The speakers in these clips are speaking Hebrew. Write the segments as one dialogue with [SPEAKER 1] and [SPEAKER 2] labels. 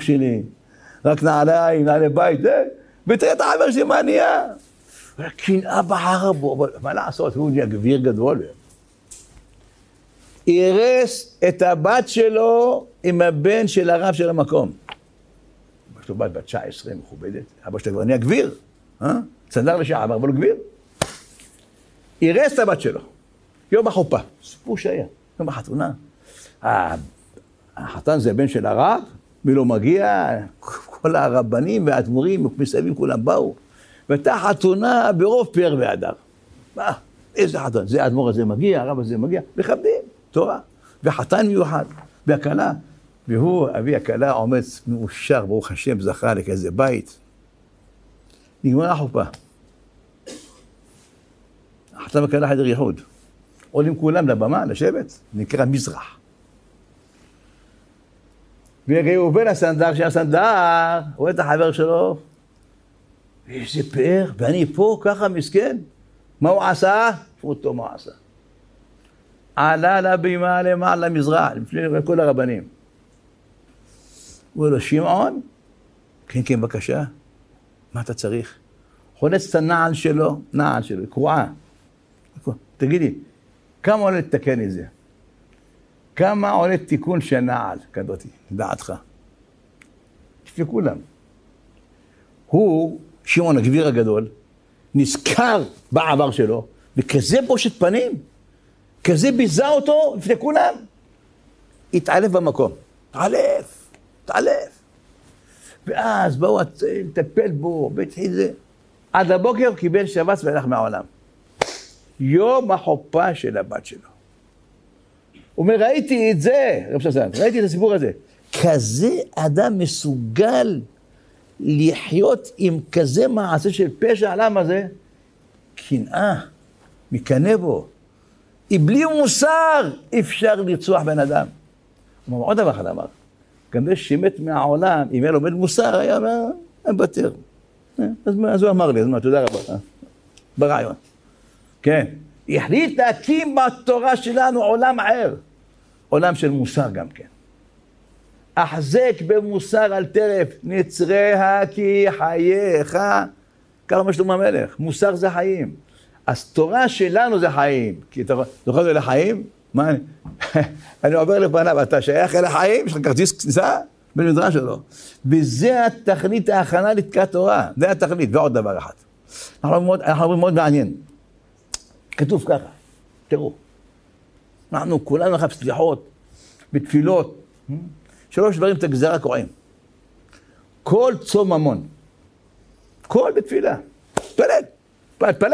[SPEAKER 1] חיוך שלי, רק נעליים, נעלי בית, זה, ותראה את החבר שלי מה נהיה. קנאה בחרה בו, אבל מה לעשות, הוא נהיה גביר גדול. אירס את הבת שלו עם הבן של הרב של המקום. יש לו בת 19 מכובדת, אבא שלו כבר נהיה גביר, צנדר לשעבר, אבל הוא גביר. אירס את הבת שלו, יום החופה, סיפור שהיה, יום החתונה. החתן זה בן של הרב, ולא מגיע, כל הרבנים והאדמו"רים מסביב כולם באו, והייתה חתונה ברוב פאר והדר. איזה חתן, זה האדמו"ר הזה מגיע, הרב הזה מגיע, מכבדים, תורה, וחתן מיוחד, והכלה, והוא, אבי הכלה, עומד מאושר, ברוך השם, זכה לכזה בית. נגמר החופה. החתן וכלה חדר ייחוד. עולים כולם לבמה, לשבת, נקרא מזרח. וראובן הסנדר, שהסנדר, רואה את החבר שלו, איזה פאר, ואני פה ככה מסכן. מה הוא עשה? פרוטו מה הוא עשה. עלה לבימה למעלה למזרח, לפני כל הרבנים. הוא אומר לו, שמעון? כן, כן, בבקשה. מה אתה צריך? חולץ את הנעל שלו, קרועה. תגידי, כמה עולה לתקן את זה? כמה עולה תיקון של נעל, כזאתי, דעתך? לפי כולם. הוא, שמעון הגביר הגדול, נזכר בעבר שלו, וכזה בושת פנים, כזה ביזה אותו לפני כולם, התעלף במקום. תעלף. ואז באו לטפל בו, והתחיל זה. עד הבוקר קיבל שבץ והלך מהעולם. יום החופה של הבת שלו. הוא אומר, ראיתי את זה, רב ששן, ראיתי את הסיפור הזה. כזה אדם מסוגל לחיות עם כזה מעשה של פשע, למה זה? קנאה, מקנא בו. בלי מוסר אפשר לרצוח בן אדם. הוא אומר, עוד דבר אחד אמר, גם זה שמת מהעולם, אם היה לומד מוסר, היה בטר. אז הוא אמר לי, אז מה, תודה רבה, ברעיון. כן, החליט להקים בתורה שלנו עולם אחר, עולם של מוסר גם כן. החזק במוסר על טרף, נצריה כי חייך, ככה מה שלמה המלך, מוסר זה חיים. אז תורה שלנו זה חיים, כי אתה זוכר זה לחיים? מה אני עובר לפניו, אתה שייך אל החיים, יש לך כרטיס כניסה במדרש שלו. וזה התכלית ההכנה לתקעת תורה, זה התכלית, ועוד דבר אחד. אנחנו אומרים מאוד מעניין. כתוב ככה, תראו, אנחנו כולנו אחרי סליחות, בתפילות, 3 דברים את הגזרה קוראים. כל צום ממון, כל בתפילה, תפלל.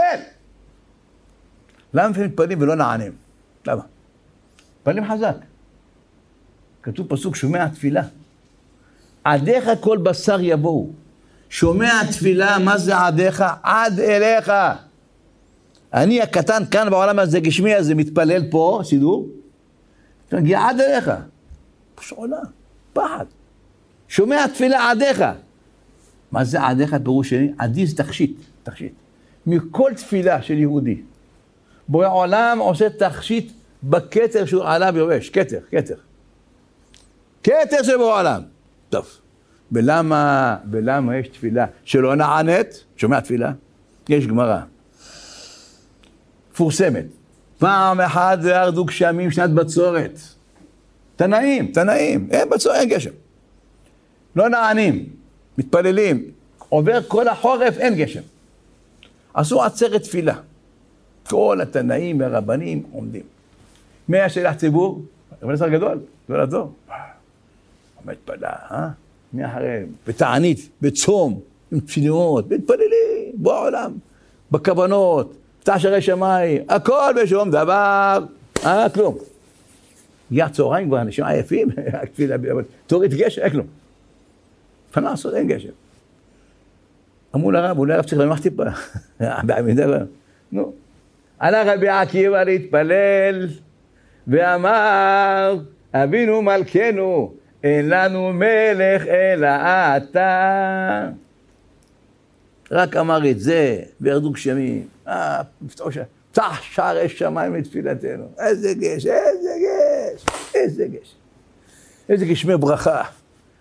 [SPEAKER 1] למה לפעמים מתפללים ולא נענים? למה? מתפללים חזק. כתוב פסוק, שומע תפילה. עדיך כל בשר יבואו. שומע תפילה, מה זה עדיך? עד אליך. אני הקטן כאן בעולם הזה, גשמי הזה, מתפלל פה, סידור. תגיע עד אליך. פשוט עולה, פחד. שומע תפילה עדיך. מה זה עדיך? פירוש שני? עדי זה תכשיט. מכל תפילה של יהודי. בורא עולם עושה תכשיט בכתר שהוא עליו יורש. כתר של בורא עולם. טוב. ולמה יש תפילה שלא נענית? שומע תפילה? יש גמרא. פורסמת. פעם אחת ירדו גשמים שנת בצורת. תנאים. אין בצורת, אין גשם. לא נענים. מתפללים. עובר כל החורף, אין גשם. עשו עצרת תפילה. כל התנאים והרבנים עומדים. מי השלח ציבור? רבי נסר גדול, גדולתו. עומד פלה, מי אחריהם? בתענית, בצום, עם תפילות, מתפללים, בעולם, בכוונות, פתח שערי שמיים, הכל בשום דבר, כלום. הגיע צהריים כבר, אנשים עייפים, תוריד גשם, אין כלום. מה לעשות, אין גשם. אמרו לרב, אולי הרב צריך למח טיפה, בעמידה, נו. עלה רבי עקיבא להתפלל, ואמר, אבינו מלכנו, אין לנו מלך אלא אתה. רק אמר את זה, וירדו גשמים, פתח שערי שמיים לתפילתנו. איזה גשם, איזה גשמי ברכה.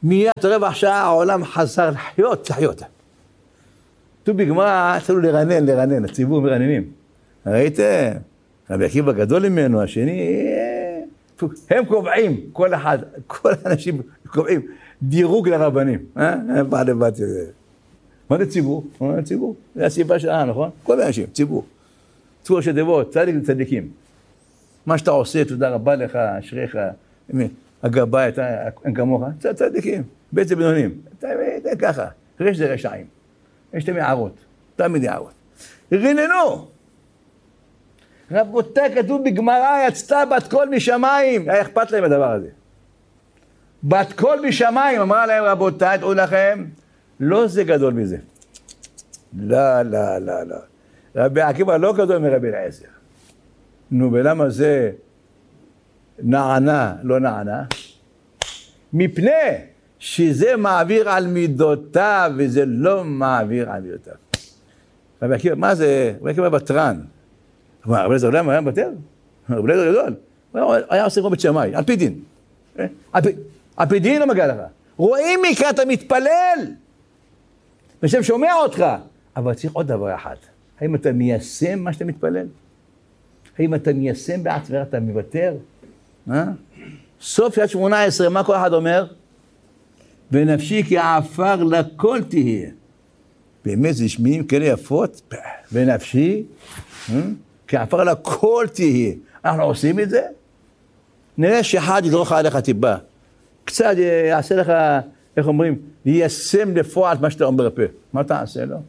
[SPEAKER 1] מיד רבע שעה העולם חזר לחיות. כתוב בגמרא, התחילו לרנן, הציבור מרננים. ראיתם? רבי עקיבא גדול ממנו, השני, הם קובעים, כל האנשים קובעים דירוג לרבנים. בעלי בת זה. מה זה ציבור? ציבור. זה הסיבה של נכון? כל האנשים, ציבור. ציבור של דבות, צדיק וצדיקים. מה שאתה עושה, תודה רבה לך, אשריך, הגבאי, אין כמוך, צדיקים, בעצם בינונים. זה ככה, רש זה רשעים. יש תמיד הערות, תמיד הערות. ריננו! רבותיי, כתוב בגמרא, יצתה בת קול משמיים. היה אכפת להם הדבר הזה. בת קול משמיים, אמרה להם רבותיי, תראו לכם, לא זה גדול מזה. לא. רבי עקיבא לא גדול מרבי אליעזר. נו, ולמה זה נענה, לא נענה? מפני שזה מעביר על מידותיו, וזה לא מעביר על מידותיו. רבי עקיבא, מה זה? רבי עקיבא בטרן. רבי אליעזר עולם היה מבטר? רבי אליעזר גדול. היה עושה כמו בית שמאי, על פי דין. על פי דין לא מגיע לך. רואים מכאן, אתה מתפלל. ושם שומע אותך. אבל צריך עוד דבר אחד. האם אתה מיישם מה שאתה מתפלל? האם אתה מיישם בעצמך, אתה מבטר? סוף שעת 18, מה כל אחד אומר? ונפשי כעפר לכל תהיה. באמת זה שמינים כאלה יפות? ונפשי כעפר לכל תהיה. אנחנו עושים את זה? נראה שאחד ידרוך עליך טיפה. קצת יעשה לך, איך אומרים, יישם לפועל מה שאתה אומר בפה. מה תעשה לו?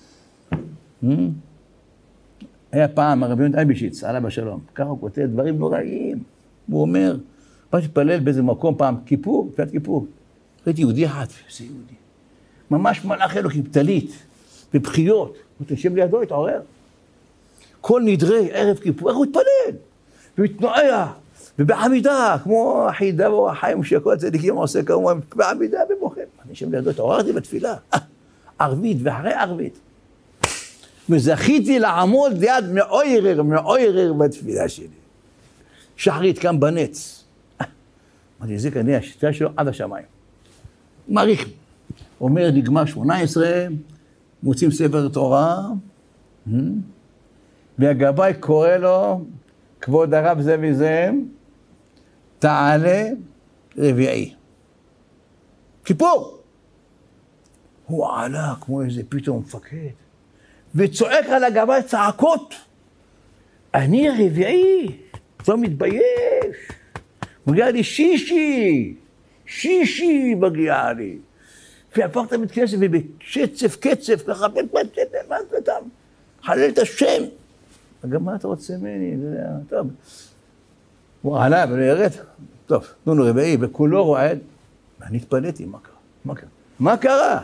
[SPEAKER 1] היה פעם הרבי יונתן אייבשיץ, עליו השלום. ככה הוא כותב דברים נוראים. הוא אומר, בא להתפלל באיזה מקום פעם, כיפור, תפילת כיפור. ראיתי יהודי אחד, זה יהודי. ממש מלאך אלוקים, טלית, בבחיות. הוא תשב לידו, התעורר. כל נדרי, ערב כיפור, איך הוא התפלל? ומתנועע, ובעמידה, כמו החידה והחיים שכל הצדיקים עושה כמובן, בעמידה ובוכה. אני יושב לידו, התעוררתי בתפילה. ערבית ואחרי ערבית. וזכיתי לעמוד ליד מאוירר בתפילה שלי. שחרית קם בנץ. אמרתי, זה כנראה השתייה שלו עד השמיים. מעריך. אומר, נגמר 18, מוצאים ספר תורה, והגבאי קורא לו, כבוד הרב זה וזה, תעלה רביעי. כיפור. הוא עלה כמו איזה פתאום מפקד, וצועק על הגבאי צעקות. אני רביעי, לא מתבייש. מגיע לי שישי מגיע לי. והפכת בית כנסת ובקצף, ככה, מה זה אתה? חלל את השם. גם מה אתה רוצה ממני? טוב. הוא עלה ולא ירד. טוב, תנו לו רביעי, וכולו רועד. ואני התפלאתי, מה קרה?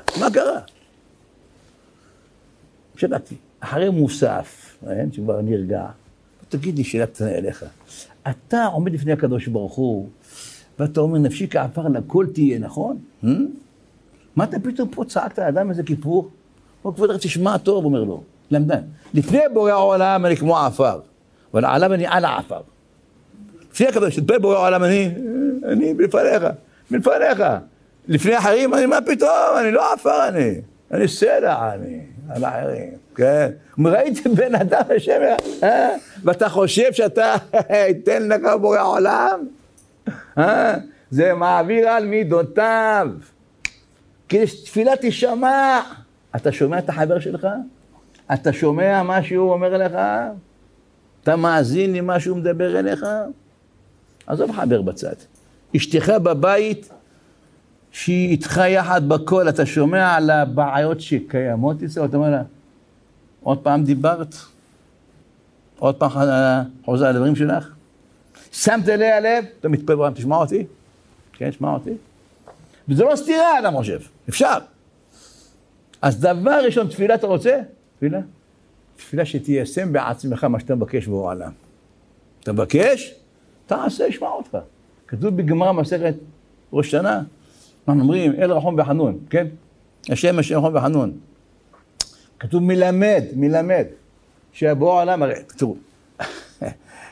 [SPEAKER 1] שאלתי, אחרי מוסף, שכבר נרגע, תגיד לי שאלה קטנה אליך. אתה עומד לפני הקדוש ברוך הוא, ואתה אומר, נפשי כעפר לכל תהיה, נכון? מה אתה פתאום פה צעקת לאדם איזה כיפור? הוא כבוד רק תשמע טוב, אומר לו, למדן. לפני בורא העולם אני כמו עפר, אבל עליו אני על העפר. לפני הקדוש, שתפל בורא העולם אני מלפניך. לפני אחרים, מה פתאום? אני לא עפר, אני סלע, על האחרים, כן? ראיתי בן אדם השם, ואתה חושב שאתה ייתן לך בורא העולם? זה מעביר על מידותיו. כדי שתפילה תשמע. אתה שומע את החבר שלך? אתה שומע מה שהוא אומר לך? אתה מאזין למה שהוא מדבר אליך? עזוב חבר בצד. אשתך בבית, שהיא איתך יחד בכל, אתה שומע על הבעיות שקיימות אצלו, אתה אומר לה, עוד פעם דיברת? עוד פעם חוזר על הדברים שלך? שמת לי הלב? אתה מתפלל ברם, תשמע אותי? כן, תשמע אותי? וזה לא סתירה, אדם חושב, אפשר. אז דבר ראשון, תפילה אתה רוצה? תפילה שתיישם בעצמך מה שאתה מבקש בעולם. אתה מבקש? תעשה, ישמע אותך. כתוב בגמרא מסכת ראש שנה, אנחנו אומרים, אל רחום וחנון, כן? השם רחום וחנון. כתוב מלמד, שהבורא העולם, הרי, תראו,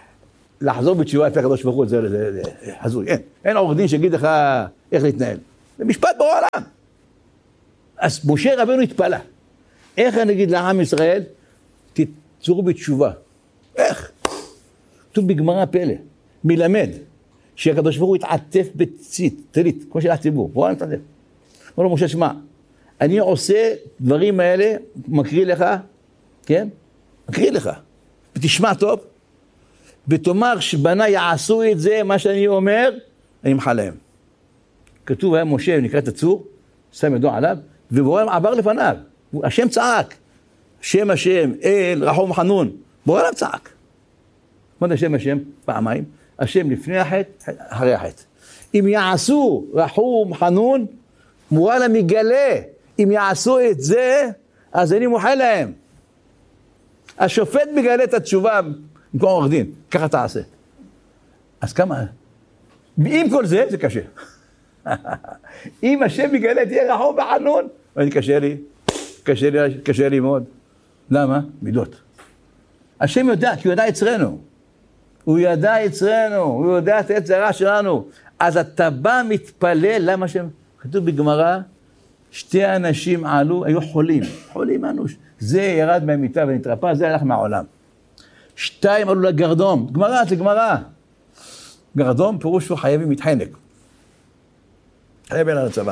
[SPEAKER 1] לחזור בתשובה לפי הקדוש ברוך הוא, זה הזוי, אין עורך דין שיגיד לך איך להתנהל. זה משפט בעולם. אז משה רבנו התפלא. איך אני אגיד לעם ישראל, תצאו בתשובה. איך? כתוב בגמרא פלא, מלמד, שהקדוש ברוך הוא התעטף בציצית, טלית, כמו של הציבור, בואו נתעטף. אומר לו משה, שמע, אני עושה דברים האלה, מקריא לך, כן? מקריא לך, ותשמע טוב, ותאמר שבנה יעשו את זה, מה שאני אומר, אני אמחל להם. כתוב, היה משה, נקרא את הצור, שם ידו עליו, ובורא עבר לפניו, השם צעק, שם השם, אל, רחום חנון, בורא עליו צעק. מה זה השם? פעמיים, השם לפני החטא, אחרי החטא. אם יעשו רחום חנון, מורא להם מגלה, אם יעשו את זה, אז אני מוחל להם. השופט מגלה את התשובה, במקום עורך דין, ככה תעשה. אז כמה? עם כל זה, זה קשה. אם השם מגלה תהיה רחום וחנון, אני קשה לי מאוד. למה? מידות. השם יודע, כי הוא ידע יצרנו. הוא ידע יצרנו, הוא יודע את היצרה שלנו. אז אתה בא מתפלל, למה שם? כתוב בגמרא, שתי אנשים עלו, היו חולים. חולים אנוש. זה ירד מהמיטה ונתרפא, זה הלך מהעולם. שתיים עלו לגרדום. גמרא, זה גמרא. גרדום פירוש שהוא חייבים מתחנק. חייב על הצוואר.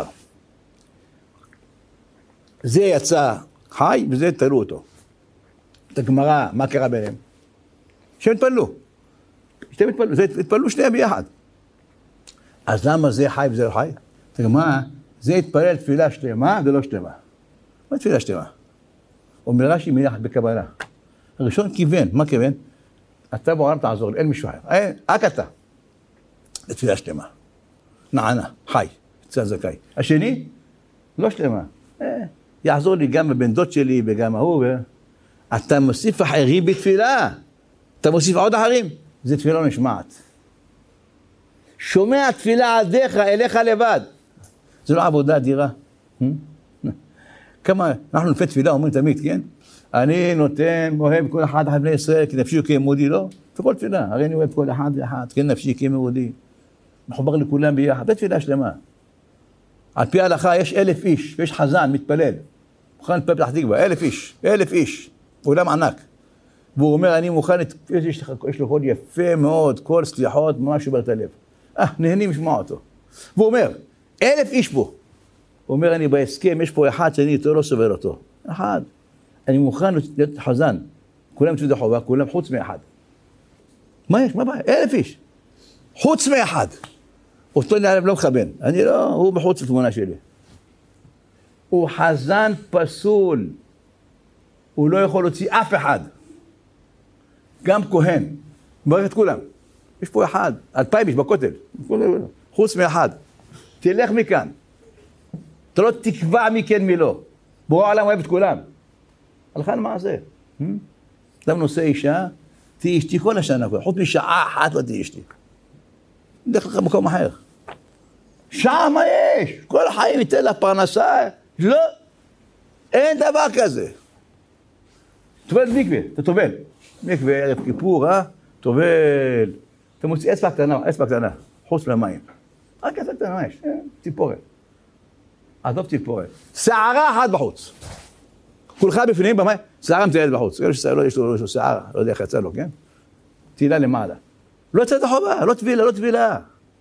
[SPEAKER 1] זה יצא חי וזה תלו אותו. את הגמרא, מה קרה ביניהם? שהם התפללו. התפללו שניהם ביחד. אז למה זה חי וזה לא חי? את הגמרא, זה התפלל תפילה שלמה ולא שלמה. מה תפילה שלמה? אומר רש"י מלך בקבלה. הראשון כיוון, מה כיוון? אתה בעולם תעזור לי, אין מישהו אחר. רק אתה. זה תפילה שלמה. נענה, חי, יצא זכאי. השני, לא שלמה. יעזור לי גם הבן דוד שלי וגם ההוא. אתה מוסיף אחרים בתפילה. אתה מוסיף עוד אחרים. זה תפילה לא נשמעת. שומע תפילה עדיך, אליך לבד. זה לא עבודה אדירה. כמה, אנחנו לפני תפילה אומרים תמיד, כן? אני נותן, אוהב כל אחד בני ישראל, כי נפשי כימודי, לא? בכל תפילה, הרי אני אוהב כל אחד ואחד, כן נפשי כימודי. מחובר לכולם ביחד, בתפילה שלמה. על פי ההלכה יש 1,000 איש, ויש חזן, מתפלל. מוכן להתפלל פתח תקווה, 1,000 איש, עולם ענק. והוא אומר, אני מוכן, יש לו קול יפה מאוד, קול סליחות, ממש שובר את הלב. נהנים לשמוע אותו. והוא אומר, 1,000 איש פה. הוא אומר, אני בהסכם, יש פה אחד שאני איתו לא סובל אותו. אחד. אני מוכן להיות חזן. כולם יצאו חובה, כולם חוץ מאחד. מה יש? מה בעיה? 1,000 איש. חוץ מאחד. אותו אני לא מכוון. אני לא, הוא בחוץ לתמונה שלי. הוא חזן פסול. הוא לא יכול להוציא אף אחד. גם כהן. מברך את כולם. יש פה אחד. 2,000 איש בכותל. חוץ מאחד. תלך מכאן. אתה לא תקבע מי כן מי לא. בורא העולם אוהב את כולם. הלכה למעשה. אדם נושא אישה, תהי אשתי כל השנה. חוץ משעה אחת לא תהי אשתי. נלך לך מקום אחר. שעה מה יש? כל החיים ניתן לה פרנסה. לא. אין דבר כזה. תובל מקווה, אתה תובל. מקווה ערב כיפור, תובל. אתה מוציא אצבע קטנה, חוץ למים. רק אצבע קטנה, יש, ציפורת. עזוב ציפורת. שערה אחת בחוץ. כולך בפנים במים, שערה מטיילת בחוץ. יש לו שערה, לא יודע איך יצא לו, כן? תהילה למעלה. לא יצאת החובה, לא תבילה.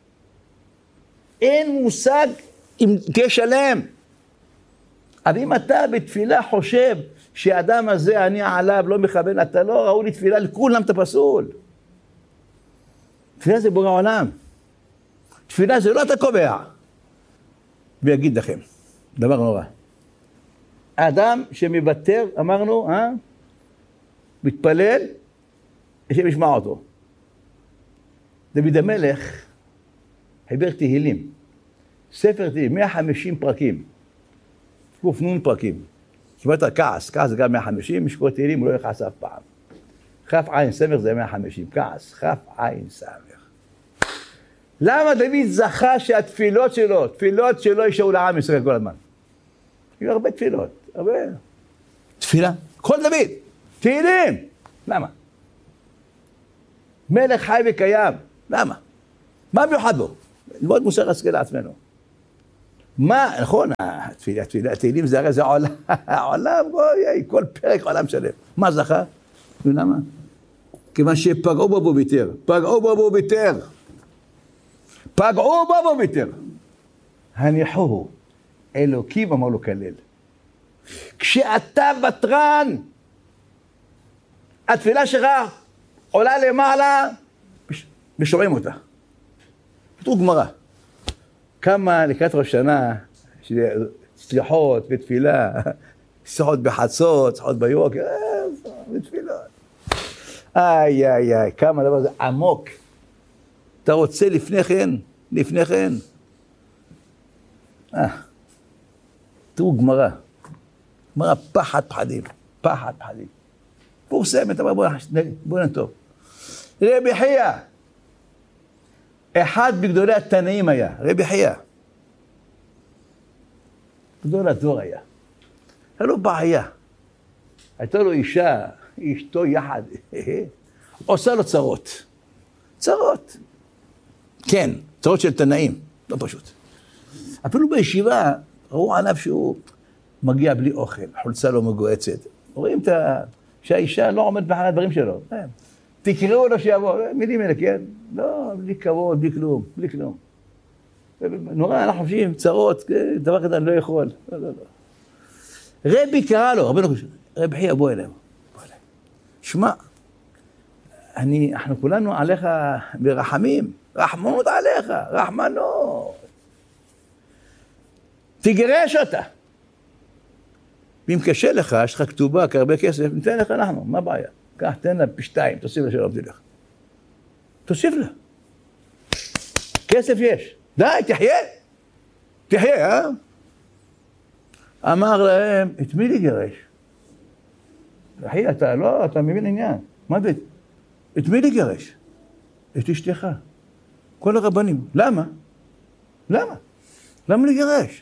[SPEAKER 1] אין מושג עם כשלם. אבל אם אתה בתפילה חושב שהאדם הזה, אני עליו, לא מכוון, אתה לא ראו לי תפילה, לכולם אתה פסול. תפילה זה בורא עולם. תפילה זה לא אתה קובע. ויגיד לכם, דבר נורא. האדם שמוותר, אמרנו, מתפלל, השם ישמע אותו. דוד המלך חיבר תהילים. ספר תהילים, 150 פרקים. קופנון פרקים. קיבלת כעס זה גם 150, מי שקורא תהילים הוא לא יכעס אף פעם. כף עין סמך זה 150, כעס, כף עין סמך. למה דוד זכה שהתפילות שלו יישארו לעם ישראל כל הזמן? היו הרבה תפילות, הרבה. תפילה, כל דוד, תהילים. למה? מלך חי וקיים, למה? מה מיוחד בו? ללמוד מוסר השכל לעצמנו. מה, נכון, התהילים זה הרי זה עולם, העולם, כל פרק עולם שלם. מה זכה? ולמה? כיוון שפגעו בו ביתר, פגעו בו ביתר. פגעו בו ביתר. הניחוהו, אלוקים אמר לו כלל. כשאתה בטרן, התפילה שלך עולה למעלה, ושומעים אותה. כתוב גמרא. כמה לקראת ראש שנה, סליחות ותפילה, סליחות בחצות, סליחות ביוק, ותפילות. איי, כמה דבר זה עמוק. אתה רוצה לפני כן. תראו גמרא פחד פחדים. פורסמת, אבל בוא נטוב. רבי חייא, אחד בגדולי התנאים היה, רבי חייא. גדול הדור היה. היה לו בעיה. הייתה לו אישה, אשתו יחד, עושה לו צרות. כן, צרות של תנאים, לא פשוט. אפילו בישיבה, ראו עליו שהוא מגיע בלי אוכל, חולצה לא מגועצת. רואים שהאישה לא עומד באחד הדברים שלו. תקראו לו שיבוא, מילים אלה, כן? לא, בלי כבוד, בלי כלום. נורא, אנחנו חושבים, צרות, דבר כזה אני לא יכול. לא. רבי קרא לו, רבי חייא, בוא אליהם. שמע, אנחנו כולנו עליך ברחמים, רחמנות עליך, רחמנות. תגרש אותה. ואם קשה לך, יש לך כתובה, כהרבה כסף, ניתן לך אנחנו, מה הבעיה? קח, תן לה פי-2, תוסיף לה שלא תלך. תוסיף לה. כסף יש. די, תחיה, אמר להם, את מי לגרש? אחי, אתה מבין עניין. מה זה? את מי לגרש? את אשתך. כל הרבנים. למה? למה לגרש?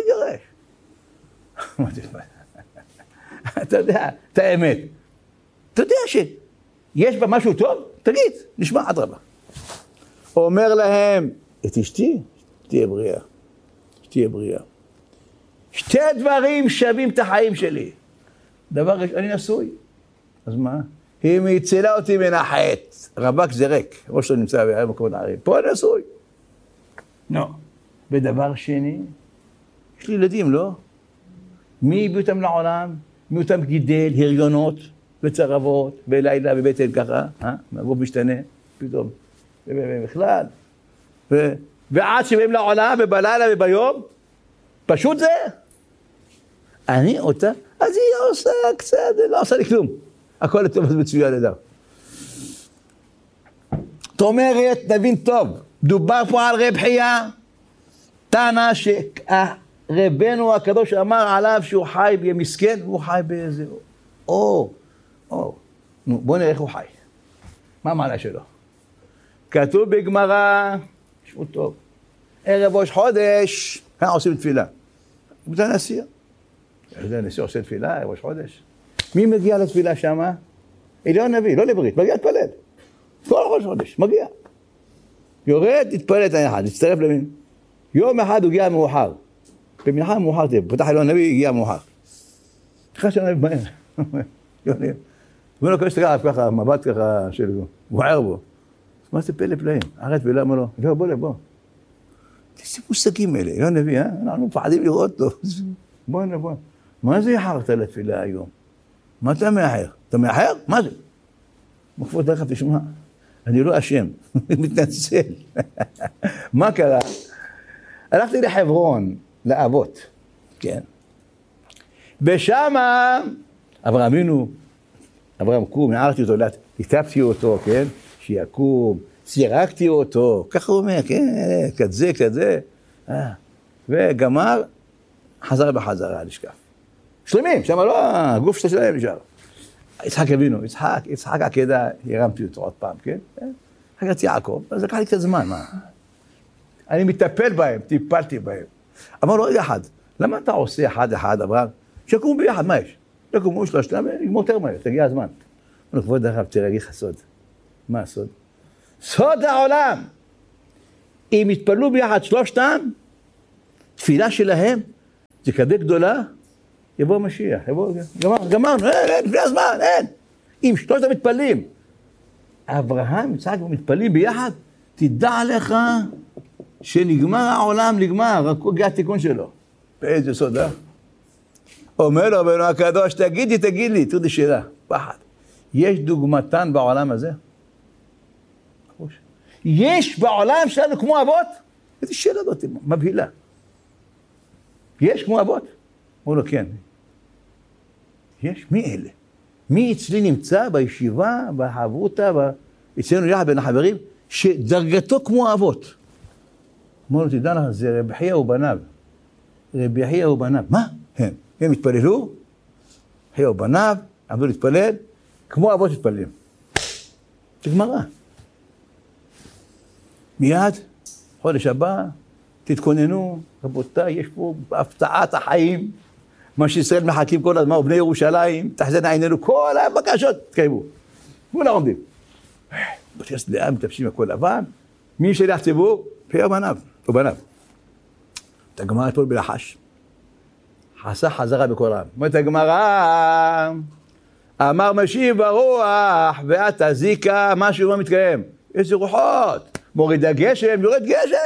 [SPEAKER 1] אתה יודע, את האמת. אתה יודע שיש בה משהו טוב? תגיד, נשמע עד רבה. אומר להם, את אשתי? תהיה בריאה. שתי דברים שווים את החיים שלי. דבר ראשון, אני נשוי. אז מה? היא מצילה אותי מן החטא. רבק זה ריק, ראש לא נמצא במקום הערים. פה אני נשוי. לא. ודבר שני, יש לי ילדים, לא? מי הביא אותם לעולם? מי אותם גידל, הריונות וצרבות, בלילה, בבטן ככה, הגוף משתנה, פתאום, בכלל. ועד שבאים לעולם, ובלילה וביום, פשוט זה. אני אותה, אז היא עושה קצת, לא עושה לי כלום. הכל לטוב מצוין לידה. זאת אומרת, נבין טוב, דובר פה על רב חייא, טענה שרבנו הקדוש אמר עליו שהוא חי במסכן, והוא חי באיזה... בוא נראה איך הוא חי. מה המעלה שלו? כתוב בגמרא, תשמעו טוב, ערב ראש חודש, כאן עושים תפילה. זה הנשיא. הנשיא עושה תפילה, ראש חודש. מי מגיע לתפילה שמה? אליהו הנביא, לא לברית, מגיע להתפלל. כל ראש חודש, מגיע. יורד, התפלל את היחד, הצטרף למין. יום אחד הוא הגיע מאוחר. במנחה מאוחר תהיה, פתח אליהו הנביא, הגיע מאוחר. אחרי שהנביא מהר. יוני. הוא לא כל שתגע עליו ככה, מבט ככה של בוער בו. מה זה פלא פלאים? אחרי תפילה אמר לו, לא, בוא. איזה מושגים אלה, אליהו הנביא, אנחנו מפחדים לראות לו. בוא. מה זה יחרת לתפילה היום? מה אתה מאחר? אתה מאחר? מה זה? מכפות דרך תשמע, אני לא אשם, מתנצל. מה קרה? הלכתי לחברון, לאבות, כן. ושמה, אברהם קום, נערתי אותו, היטבתי אותו, כן? שיקום, סירקתי אותו, ככה הוא אומר, כן, כזה. וגמר, חזר בחזרה, לשקף. שלמים, שם לא, הגוף שלהם נשאר. יצחק אבינו, יצחק עקדה, הרמתי אותו עוד פעם, כן? חגרתי יעקב, אז לקח לי קצת זמן, מה? אני מטפל בהם, טיפלתי בהם. אמר לו, רגע אחד, למה אתה עושה אחד, אברהם? שיקום ביחד, מה יש? יקומו שלושתם, נגמור יותר מהר, תגיע הזמן. אמרו, כבוד הרב, תראה, אגיד לך סוד. מה הסוד? סוד העולם! אם יתפללו ביחד שלושתם, תפילה שלהם, זה כזה גדולה, יבוא משיח, גמרנו, אין, לפני הזמן, אין. אם שלושת המתפללים, אברהם, יצחק ומתפללים ביחד, תדע לך שנגמר העולם, נגמר, רק הגיע התיקון שלו. באיזה סוד, אומר לו רבנו הקדוש, תגיד לי, תרדי שאלה, פחד. יש דוגמתן בעולם הזה? יש בעולם שלנו כמו אבות? איזה שאלה זאת, מבהילה. יש כמו אבות? אמרו לו, כן. יש? מי אלה? מי אצלי נמצא בישיבה, בחברותה, אצלנו יחד בין החברים, שדרגתו כמו אבות? אמרו לו, תדע לך, זה רבי חייא ובניו. רבי חייא ובניו. מה? הם התפללו, חייא ובניו, עמדו להתפלל, כמו אבות התפללים. זה גמרא. מיד, חודש הבא, תתכוננו, רבותיי, יש פה הפתעת החיים, מה שישראל מחכים כל הזמן, בני ירושלים, תחזינה עינינו, כל הבקשות תקיימו. כולם עומדים. בתכנסת דעה, מתלבשים הכל לבן, מי שליח ציבור? חייא ובניו. את הגמרא אתמול בלחש. חסך חזרה בקורם. אומרת הגמרא, אמר משיב ברוח, ואת הזיקה, משהו לא מתקיים. איזה רוחות, מוריד הגשם, יורד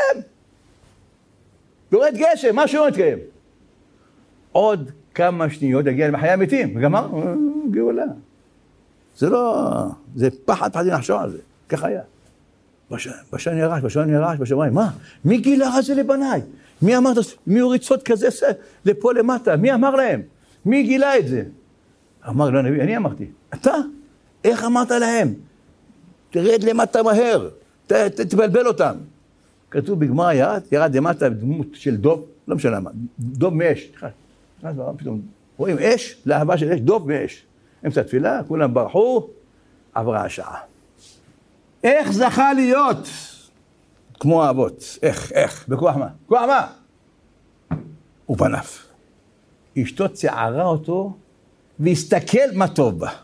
[SPEAKER 1] גשם, משהו לא מתקיים. עוד כמה שניות יגיע לחיי המתים, וגמרנו, גאולה. זה לא, זה פחד לחשוב על זה, כך היה. בשן ירש, בשמיים, מה? מי גילה את זה לבניי? מי הוריד סוד כזה לפה למטה? מי אמר להם? מי גילה את זה? אמר לו הנביא, אני אמרתי. אתה? איך אמרת להם? תרד למטה מהר, תבלבל אותם. כתוב בגמרא ירד למטה דמות של דוב, לא משנה מה, דוב מאש. פתאום רואים אש, להבה של אש, דוב מאש. אמצע תפילה, כולם ברחו, עברה השעה. איך זכה להיות כמו האבות? איך? בכוח מה? כוח מה? הוא בניו. אשתו צערה אותו, והסתכל מה טוב בה.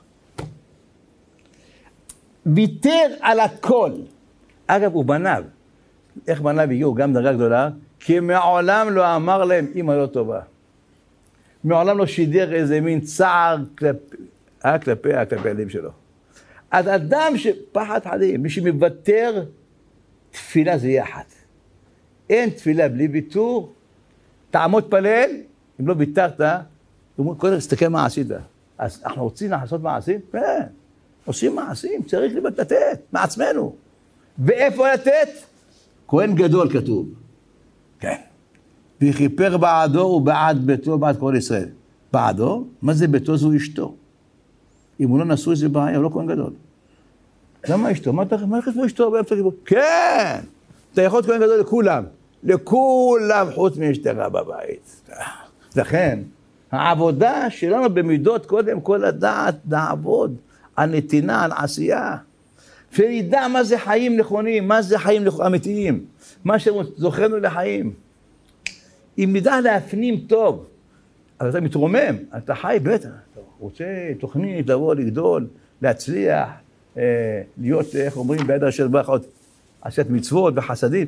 [SPEAKER 1] ויתר על הכל. אגב, הוא בניו. איך בניו הגיעו? גם דרגה גדולה, כי מעולם לא אמר להם, אמא לא טובה. מעולם לא שידר איזה מין צער כלפי הילדים שלו. אז אדם שפחד חדים, מי שמוותר, תפילה זה יחד. אין תפילה בלי ויתור, תעמוד פלל, אם לא ויתרת, קודם תסתכל מה עשית. אז אנחנו רוצים לעשות מעשים? כן, עושים מעשים, צריך לתת מעצמנו. ואיפה לתת? כהן גדול כתוב. כן. וכיפר בעדו ובעד ביתו ובעד כל ישראל. בעדו? מה זה ביתו? זו אשתו. אם הוא לא נשוי זה בעיה, הוא לא כהן גדול. למה אשתו? מה חשבו אשתו? כן! אתה יכול להיות כהן גדול לכולם. לכולם חוץ מאשתך בבית. לכן, העבודה שלנו במידות קודם כל לדעת, לעבוד, על נתינה, על עשייה. ונדע מה זה חיים נכונים, מה זה חיים אמיתיים, מה שזוכרנו לחיים. אם נדע להפנים טוב, אז אתה מתרומם, אתה חי בטח, אתה רוצה תוכנית לבוא, לגדול, להצליח, להיות, איך אומרים, ביד אשר ברך עוד, עשת מצוות וחסדים,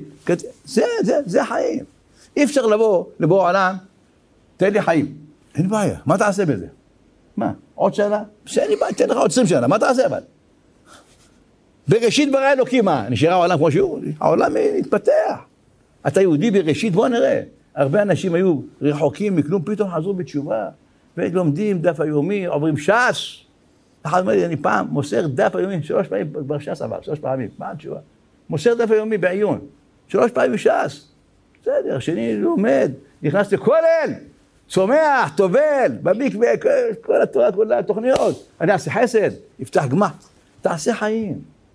[SPEAKER 1] זה החיים. אי אפשר לבוא עולם, תן לי חיים, אין בעיה, מה תעשה בזה? מה, עוד שנה? שאין לי בעיה, תן לך עוד 20 שנה, מה תעשה אבל? בראשית ברא אלוקים, מה? נשאר העולם כמו שהוא? העולם התפתח. אתה יהודי בראשית, בוא נראה. הרבה אנשים היו רחוקים מכלום, פתאום חזרו בתשובה, ולומדים דף היומי, עוברים ש"ס. אחד אומר לי, אני פעם מוסר דף היומי, 3 פעמים, בש"ס עבר, 3 פעמים, מה התשובה? מוסר דף היומי בעיון, 3 פעמים בש"ס. בסדר, שני לומד, נכנס לכולל, צומח, טובל, במקווה, כל התורה, כל התוכניות. אני אעשה חסד, יפתח גמח. תעשה חיים,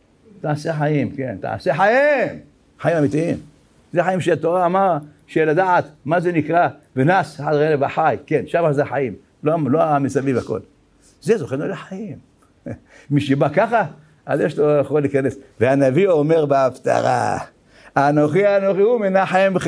[SPEAKER 1] כן, תעשה חיים, חיים אמיתיים. זה חיים שהתורה אמרה, שלדעת מה זה נקרא, ונס, אחד ראה וחי, כן, שם זה חיים, לא מסביב הכל. זה זוכרנו לחיים. מי שבא ככה, אז יש לו יכול להיכנס. והנביא אומר בהפטרה, אנוכי הוא מנחמכם.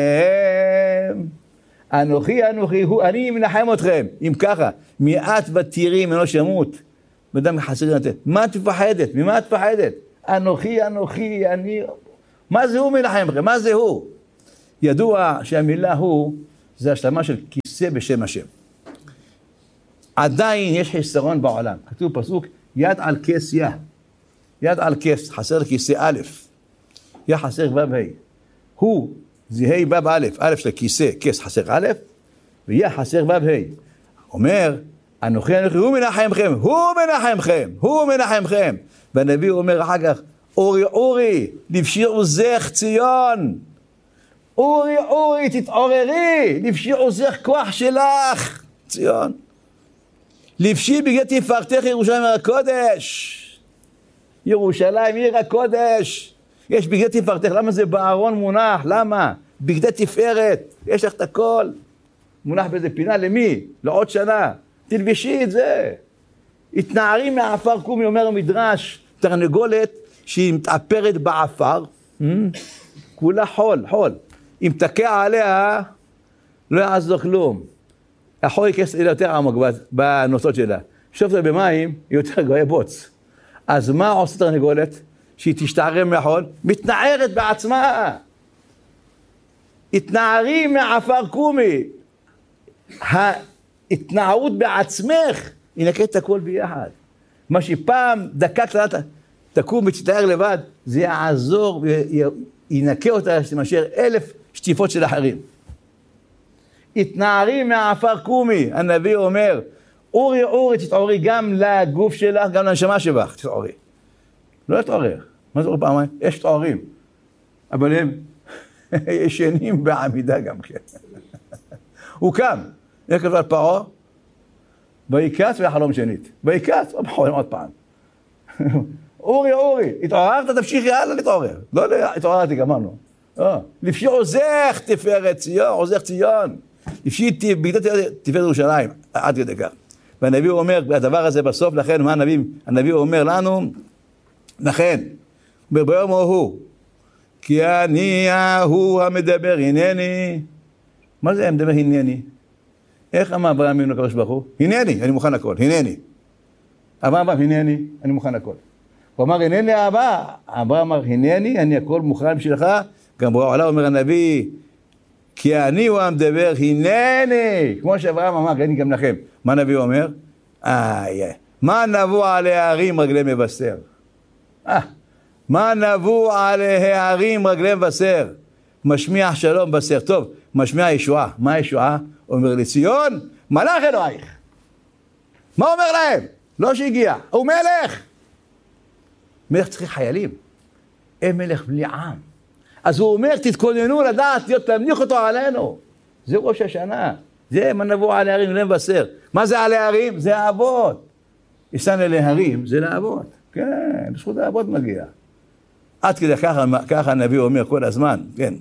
[SPEAKER 1] אנוכי הוא, אני מנחם אתכם. אם ככה, מעט ותראי ממנו שמות. בדם חסרים לתת. מה את מפחדת? ממה את מפחדת? אנוכי, אני... מה זה הוא מנחם אתכם? מה זה הוא? ידוע שהמילה הוא, זה השלמה של כיסא בשם השם. עדיין יש חיסרון בעולם. כתוב פסוק, יד על כס יה. יד על כס, חסר כיסא א', יה חסר ו' ה'. הוא, זה ה' ו' א', א' של כיסא, כס חסר א', ויה חסר ו' ה'. אומר, אנוכי, הוא מנחמכם, הוא מנחמכם, הוא מנחמכם. והנביא אומר אחר כך, אורי אורי, לבשי עוזך ציון. אורי אורי, תתעוררי, לבשי עוזך כוח שלך, ציון. לבשי בגדי תפארתך ירושלים עיר הקודש. ירושלים עיר הקודש. יש בגדי תפארתך, למה זה בארון מונח? למה? בגדי תפארת, יש לך את הכל. מונח באיזה פינה, למי? לעוד שנה. תלבשי את זה. התנערי מהעפר קומי, אומר המדרש, תרנגולת שהיא מתעפרת בעפר, כולה חול, חול. אם תקע עליה, לא יעזור כלום. החול ייכנס יותר עמוק בנוצות שלה. שופט במים, היא יותר גויה בוץ. אז מה עושה תרנגולת? שהיא תשתערם מהחול? מתנערת בעצמה. התנערי מעפר קומי. ההתנערות בעצמך, היא נקט את הכל ביחד. מה שפעם דקה קטנה תקום ותתאר לבד, זה יעזור וינקה אותה שתמשאר 1000 שטיפות של אחרים. התנערי מהעפר קומי, הנביא אומר, אורי אורי תתעוררי גם לגוף שלך, גם לנשמה שבך, תתעוררי. לא תתעורר. מה זה אומר פעמיים? יש תתעוררים. אבל הם ישנים בעמידה גם כן. הוא קם. איך כתוב על פרעה? ויקץ והחלום שנית. ויקץ, עוד פעם. אורי, אורי, התעוררת, תמשיכי הלאה להתעורר. לא, התעוררתי, גמרנו. לפשי עוזך תפארת ציון, עוזך ציון. לפשי בגדי תפארת ירושלים, עד כדי כך. והנביא אומר, הדבר הזה בסוף, לכן, מה הנביא אומר לנו? לכן, ביום הוא, כי אני הוא המדבר, הנני. מה זה המדבר הנני? איך אמר אברהם אבינו לקדוש ברוך הוא? הנני, אני מוכן הכל, הנני. אברהם אמר, הנני, אני מוכן הכל. הוא אמר, הנני אבא. אברהם אמר, הנני, אני הכל מוכן בשבילך. גם בורא עולם אומר הנביא, כי אני הוא המדבר, הנני. כמו שאברהם אמר, אני גם לכם. מה הנביא אומר? מה נבוא על ההרים רגלי מבשר? מה נבוא על ההרים רגלי מבשר? משמיע שלום בשר. טוב, משמיע ישועה. מה ישועה? אומר לציון, מלאך אלוהיך. מה אומר להם? לא שהגיע, הוא מלך. מלך צריך חיילים. אין מלך בלי עם. אז הוא אומר, תתכוננו לדעת, תמליך אותו עלינו. זה ראש השנה. זה מה נבוא על ההרים רגלי מבשר. מה זה על ההרים? זה האבות. יסן אל ההרים, זה לאבות. כן, בזכות האבות מגיע. עד כדי ככה הנביא אומר כל הזמן, כן.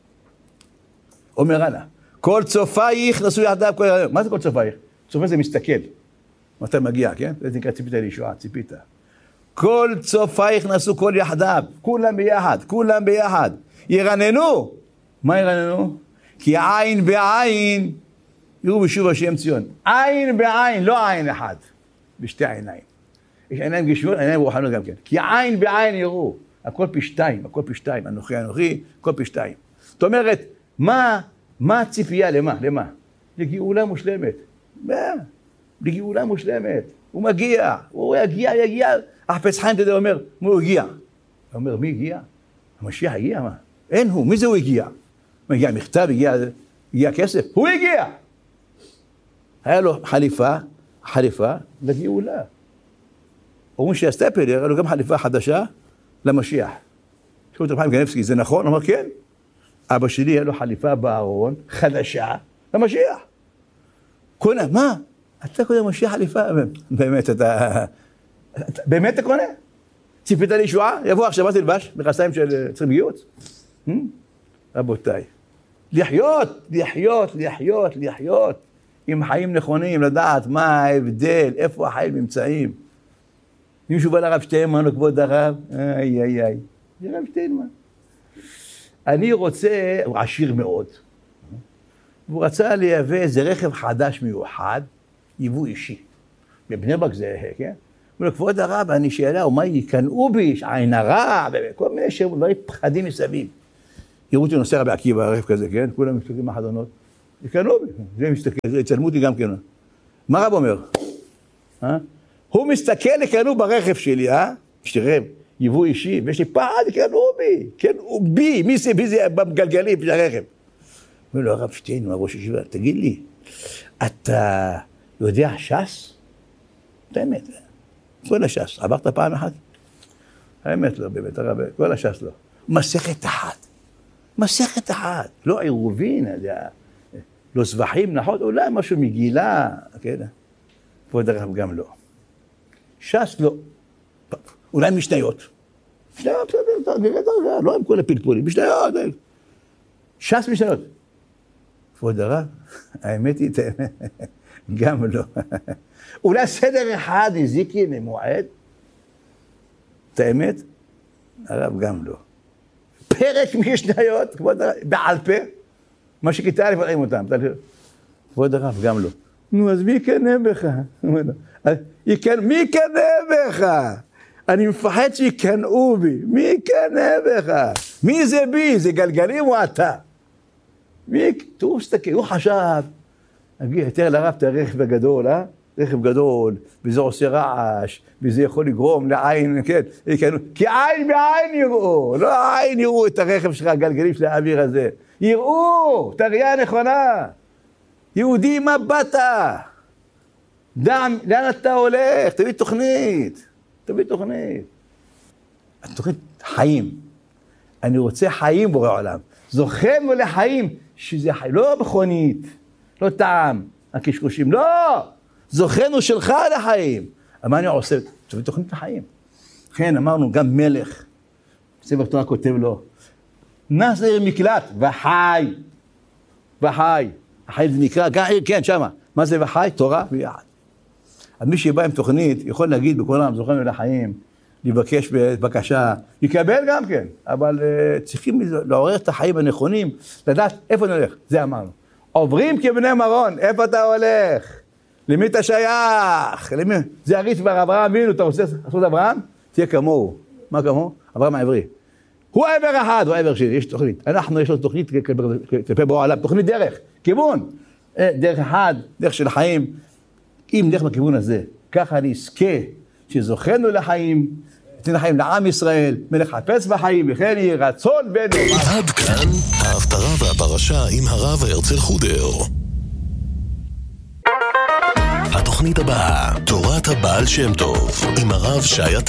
[SPEAKER 1] אומר הלאה. כל צופייך נשאו יחדיו כל היום. מה זה כל צופייך? צופה זה מסתכל. מתי מגיע, כן? זה נקרא ציפית לישועה, ציפית. כל צופייך נשאו כל יחדיו. כולם ביחד, כולם ביחד. ירננו. מה ירננו? כי עין בעין יראו בשוב השם ציון. עין בעין, לא עין אחד. בשתי עיניים. יש עיניים גשמיות, עיניים רוחניות גם כן. כי עין בעין יראו. הכל פי שתיים, הכל פי שתיים. אנוכי, הכל פי שתיים. זאת אומרת, מה הציפייה? למה? לגאולה מושלמת. לגאולה מושלמת. הוא מגיע, הוא יגיע. החפץ חיים תדע אומר, הוא הגיע. הוא אומר, מי הגיע? המשיח הגיע, מה? אין הוא, מי זה הוא הגיע? מגיע מכתב, הגיע כסף, הוא הגיע. היה לו חליפה לגאולה. אומרים שהסטפלר, היה לו גם חליפה חדשה למשיח. שאלו את רבי גנבסקי, זה נכון? הוא אמר, כן. אבא שלי היה לו חליפה בארון, חדשה, למשיח. קונה, מה? אתה קונה משיח חליפה? באמת, באמת אתה קונה? ציפית לישועה? יבוא עכשיו, מה תלבש? מכסיים של צריכים גיוץ? רבותיי, לחיות, עם חיים נכונים, לדעת מה ההבדל, איפה החיים נמצאים. אם מישהו בא לרב שטיינמן, או כבוד הרב, זה רב שטיינמן. אני רוצה, הוא עשיר מאוד, והוא רצה לייבא איזה רכב חדש מיוחד, ייבוא אישי. בבני ברק זה, כן? הוא אומר, כבוד הרב, אני שאלה, ומה יקנאו בי, עין הרע, וכל מיני דברים פחדים מסביב. יראו אותי נוסע בעקיבא, רכב כזה, כן? כולם מסתכלים מהחלונות. יקנו בי, זה מסתכל, זה יצלמו אותי גם כן. מה רב אומר? הוא מסתכל, יקנו ברכב שלי, שתראה, יבוא אישי, ויש לי פחד, יקנו בי, כן, הוא בי, מי זה בגלגלים של הרכב? אומר לו, הרב שטיין, ראש ישיבה, תגיד לי, אתה יודע ש"ס? את האמת, כל הש"ס, עברת פעם אחת? האמת לא, באמת, הרב, כל הש"ס לא. מסכת אחת, מסכת אחת, לא עירובין, לא זבחים, נחות, אולי משהו מגילה, כן? פה דרך גם לא. ש"ס לא, אולי משניות. משניות, נראה דרגה, לא עם כל הפלפולים, משניות. ש"ס משניות. כבוד הרב, האמת היא, גם לא. אולי סדר אחד הזיקי ממועד, את האמת, הרב גם לא. פרק משניות, כבוד הרב, בעל פה, מה שכיתה לפעמים אותם, כבוד הרב גם לא. נו, אז מי יקנה בך? מי יקנה בך? אני מפחד שיקנאו בי, מי יקנה בך? מי זה בי? זה גלגלים או אתה? תראו, סתכל, הוא חשב, תראה לרב את הרכב הגדול, רכב גדול, וזה עושה רעש, וזה יכול לגרום לעין, כן, כי עין בעין יראו, לא עין יראו את הרכב שלך, הגלגלים של האוויר הזה, יראו, את הראייה הנכונה, יהודי, מה באת? לאן אתה הולך? תביא תוכנית, תביא תוכנית. התוכנית חיים, אני רוצה חיים בורא עולם, זוכרנו לחיים, שזה חיים, לא מכונית, לא טעם, הקשקושים, לא! זוכרנו שלך לחיים. מה אני עושה? תביא תוכנית לחיים. כן, אמרנו, גם מלך, ספר תורה כותב לו, נס לעיר מקלט, וחי. וחי. החי זה נקרא, כן, שמה. מה זה וחי? תורה ויחד. אז מי שבא עם תוכנית, יכול להגיד בכולם, זוכרנו לחיים, לבקש בבקשה, יקבל גם כן, אבל צריכים לעורר את החיים הנכונים, לדעת איפה נלך, זה אמרנו. עוברים כבני מרון, איפה אתה הולך? למי אתה שייך? למי? זה הריץ בר אברהם אבינו, אתה רוצה לעשות אברהם? תהיה כמוהו. מה כמוהו? אברהם העברי. הוא העבר אחד, הוא העבר שלי, יש תוכנית. אנחנו יש לו תוכנית כלפי בורא עליו, תוכנית דרך, כיוון. דרך אחד, דרך של חיים. אם דרך בכיוון הזה, ככה אני אזכה שזוכרנו לחיים, נתן לחיים לעם ישראל, מלך חפץ בחיים, וכן יהי רצון בנו.
[SPEAKER 2] עד כאן ההפטרה והפרשה עם הרב הרצל חודר. התוכנית הבאה, תורת הבעל שם טוב, עם הרב שי